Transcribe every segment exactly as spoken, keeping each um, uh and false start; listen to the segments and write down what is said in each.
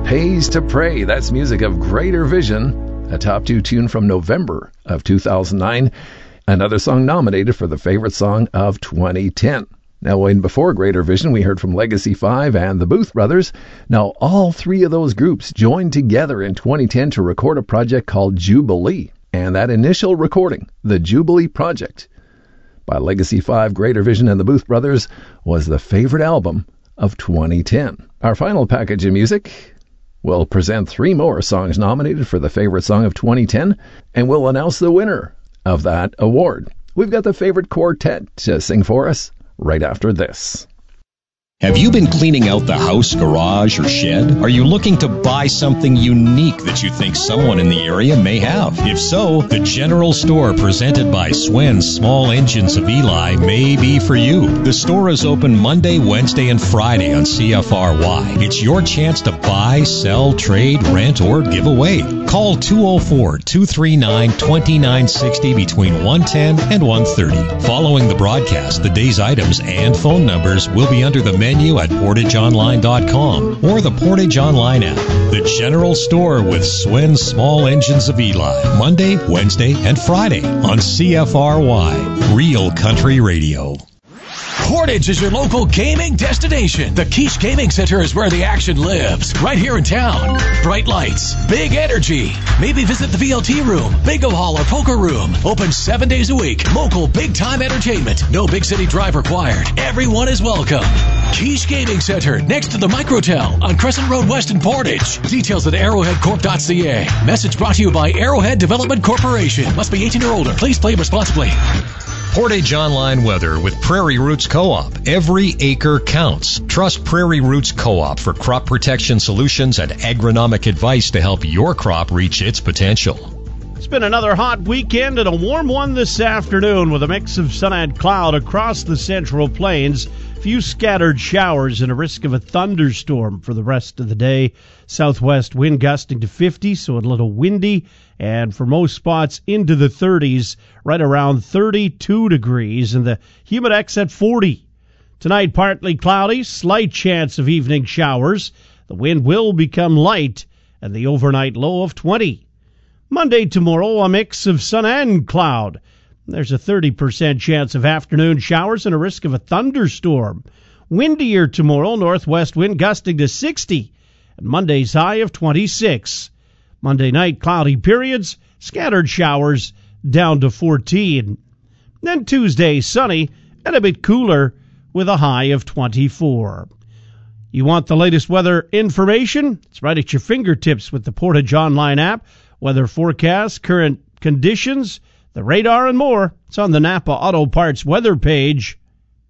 Pays to Pray. That's music of Greater Vision, a top two tune from November of two thousand nine. Another song nominated for the favorite song of twenty ten. Now, in before Greater Vision, we heard from Legacy five and the Booth Brothers. Now, all three of those groups joined together in twenty ten to record a project called Jubilee. And that initial recording, the Jubilee Project, by Legacy five, Greater Vision, and the Booth Brothers, was the favorite album of twenty ten. Our final package of music will present three more songs nominated for the favorite song of twenty ten, and we'll announce the winner of that award. We've got the favorite quartet to sing for us right after this. Have you been cleaning out the house, garage, or shed? Are you looking to buy something unique that you think someone in the area may have? If so, the General Store presented by Swen's Small Engines of Eli may be for you. The store is open Monday, Wednesday, and Friday on C F R Y. It's your chance to buy, sell, trade, rent, or give away. Call two oh four, two three nine, two nine six oh between one ten and one thirty. Following the broadcast, the day's items and phone numbers will be under the menu at portage online dot com or the Portage Online app. The General Store with Swen's Small Engines of Eli, Monday, Wednesday, and Friday on C F R Y, Real Country Radio. Portage is your local gaming destination. The Quiche Gaming Center is where the action lives, right here in town. Bright lights, big energy. Maybe visit the V L T room, bingo hall, or poker room. Open seven days a week. Local big-time entertainment. No big city drive required. Everyone is welcome. Quiche Gaming Center, next to the Microtel on Crescent Road West in Portage. Details at arrowhead corp dot c a. Message brought to you by Arrowhead Development Corporation. Must be eighteen or older. Please play responsibly. Portage Online Weather with Prairie Roots Co-op. Every acre counts. Trust Prairie Roots Co-op for crop protection solutions and agronomic advice to help your crop reach its potential. It's been another hot weekend and a warm one this afternoon with a mix of sun and cloud across the Central Plains. Few scattered showers and a risk of a thunderstorm for the rest of the day. Southwest wind gusting to fifty, so a little windy, and for most spots into the thirties, right around thirty-two degrees, and the humidex at forty. Tonight, partly cloudy, slight chance of evening showers. The wind will become light, and the overnight low of twenty. Monday, tomorrow, a mix of sun and cloud. There's a thirty percent chance of afternoon showers and a risk of a thunderstorm. Windier tomorrow, northwest wind gusting to sixty, and Monday's high of twenty-six. Monday night, cloudy periods, scattered showers, down to fourteen. Then Tuesday, sunny and a bit cooler with a high of twenty-four. You want the latest weather information? It's right at your fingertips with the Portage Online app. Weather forecast, current conditions, the radar, and more. It's on the Napa Auto Parts weather page.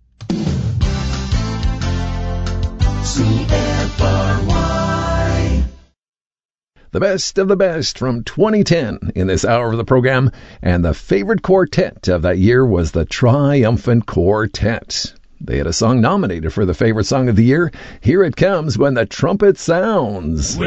C F R Y. The best of the best from twenty ten in this hour of the program, and the favorite quartet of that year was the Triumphant Quartet. They had a song nominated for the favorite song of the year. Here it comes, When the Trumpet Sounds.